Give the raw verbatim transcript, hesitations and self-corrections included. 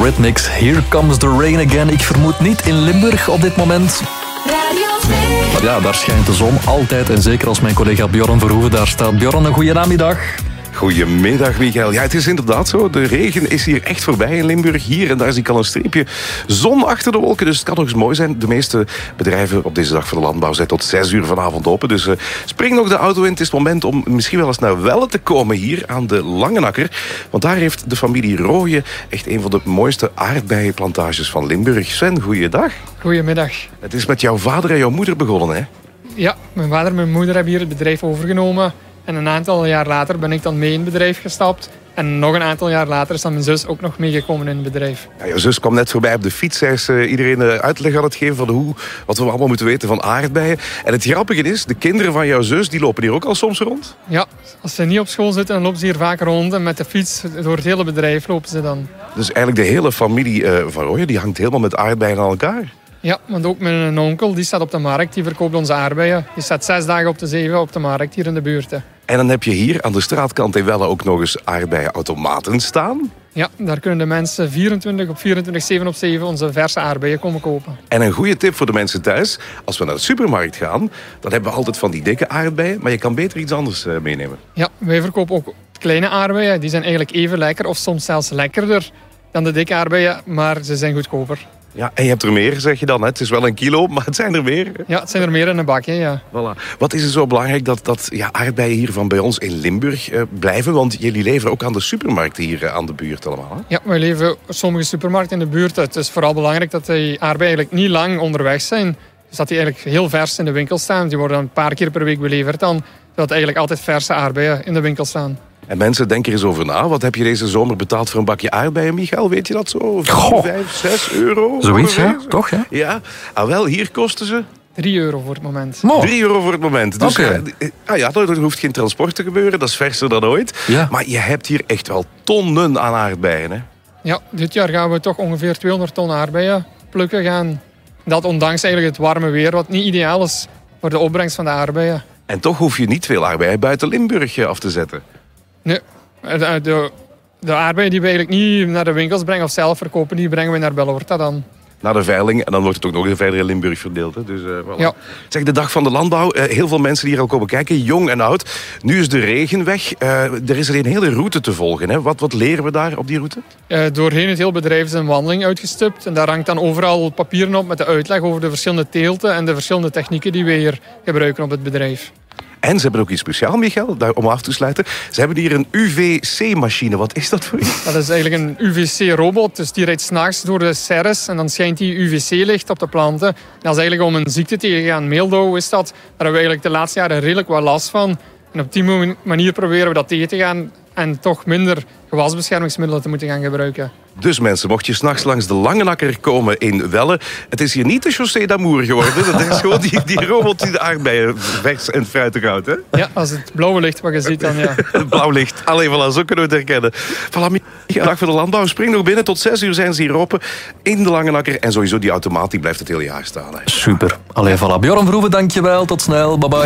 Eurythmics. Here comes the rain again. Ik vermoed niet in Limburg op dit moment. Maar ja, daar schijnt de zon altijd. En zeker als mijn collega Bjorn Verhoeven daar staat. Bjorn, een goeie namiddag. Goedemiddag, Michael. Ja, het is inderdaad zo. De regen is hier echt voorbij in Limburg. Hier en daar zie ik al een streepje zon achter de wolken. Dus het kan nog eens mooi zijn. De meeste bedrijven op deze dag van de landbouw zijn tot zes uur vanavond open. Dus uh, spring nog de auto in. Het is het moment om misschien wel eens naar Welle te komen hier aan de Langenakker. Want daar heeft de familie Rooyen echt een van de mooiste aardbeienplantages van Limburg. Sven, goeiedag. Goedemiddag. Het is met jouw vader en jouw moeder begonnen, hè? Ja, mijn vader en mijn moeder hebben hier het bedrijf overgenomen. En een aantal jaar later ben ik dan mee in het bedrijf gestapt. En nog een aantal jaar later is dan mijn zus ook nog meegekomen in het bedrijf. Ja, je zus kwam net voorbij op de fiets. Zij is uh, iedereen uh, uitleg aan het geven van hoe, wat we allemaal moeten weten van aardbeien. En het grappige is, de kinderen van jouw zus die lopen hier ook al soms rond? Ja, als ze niet op school zitten, dan lopen ze hier vaak rond. En met de fiets door het hele bedrijf lopen ze dan. Dus eigenlijk de hele familie uh, van Rooyen die hangt helemaal met aardbeien aan elkaar? Ja, want ook mijn onkel die staat op de markt. Die verkoopt onze aardbeien. Die staat zes dagen op de zeven op de markt hier in de buurt. Hè. En dan heb je hier aan de straatkant in Welle ook nog eens aardbeienautomaten staan. Ja, daar kunnen de mensen vierentwintig op vierentwintig, zeven op zeven onze verse aardbeien komen kopen. En een goede tip voor de mensen thuis. Als we naar de supermarkt gaan, dan hebben we altijd van die dikke aardbeien. Maar je kan beter iets anders uh, meenemen. Ja, wij verkopen ook kleine aardbeien. Die zijn eigenlijk even lekker of soms zelfs lekkerder dan de dikke aardbeien. Maar ze zijn goedkoper. Ja, en je hebt er meer, zeg je dan. Hè? Het is wel een kilo, maar het zijn er meer. Ja, het zijn er meer in een bakje, ja. Voilà. Wat is er zo belangrijk dat, dat ja, aardbeien hier van bij ons in Limburg uh, blijven? Want jullie leveren ook aan de supermarkten hier uh, aan de buurt allemaal. Hè? Ja, wij leveren sommige supermarkten in de buurt. Het is vooral belangrijk dat die aardbeien eigenlijk niet lang onderweg zijn. Dus dat die eigenlijk heel vers in de winkel staan. Die worden een paar keer per week beleverd dan. Zodat eigenlijk altijd verse aardbeien in de winkel staan. En mensen, denken er eens over na. Wat heb je deze zomer betaald voor een bakje aardbeien, Michael? Weet je dat zo? vijf, zes euro? Zoiets, hè? Toch, hè? Ja. Ah, wel, hier kosten ze... drie euro voor het moment. Mo. drie euro voor het moment. Dus okay. uh, ah ja, er hoeft geen transport te gebeuren. Dat is verser dan ooit. Ja. Maar je hebt hier echt wel tonnen aan aardbeien, hè? Ja, dit jaar gaan we toch ongeveer tweehonderd ton aardbeien plukken gaan. Dat ondanks eigenlijk het warme weer, wat niet ideaal is voor de opbrengst van de aardbeien. En toch hoef je niet veel aardbeien buiten Limburg af te zetten. Nee, de, de, de aardbeien die we eigenlijk niet naar de winkels brengen of zelf verkopen, die brengen we naar Bellewaerta dan. Naar de veiling en dan wordt het ook nog eens verder in Limburg verdeeld. Hè? Dus, uh, voilà. Ja. Zeg, de dag van de landbouw, uh, heel veel mensen die hier al komen kijken, jong en oud. Nu is de regen weg. Uh, er is er een hele route te volgen. Hè? Wat, wat leren we daar op die route? Uh, doorheen het hele bedrijf is een wandeling uitgestipt. En daar hangt dan overal papieren op met de uitleg over de verschillende teelten en de verschillende technieken die we hier gebruiken op het bedrijf. En ze hebben ook iets speciaals, Michael, daar, om af te sluiten. Ze hebben hier een U V C-machine. Wat is dat voor iets? Dat is eigenlijk een U V C-robot. Dus die rijdt 's nachts door de serres en dan schijnt die U V C-licht op de planten. En dat is eigenlijk om een ziekte tegen te gaan. Meeldauw is dat. Daar hebben we eigenlijk de laatste jaren redelijk wat last van. En op die manier proberen we dat tegen te gaan en toch minder gewasbeschermingsmiddelen te moeten gaan gebruiken. Dus mensen, mocht je s'nachts langs de Langenakker komen in Welle, het is hier niet de Chaussée d'Amour geworden. Dat is gewoon die, die robot die de aardbeien vers en fruitig houdt. Hè? Ja, als het blauwe licht wat je ziet dan, ja. Het blauw licht. Alleen voilà, zo kunnen we het herkennen. Voilà, dag voor de landbouw. Spring nog binnen. Tot zes uur zijn ze hier open in de Langenakker. En sowieso die automaat die blijft het hele jaar staan. Hè. Super. Allee, voilà. Bjorn Verhoeven, dankjewel. Tot snel. Bye bye.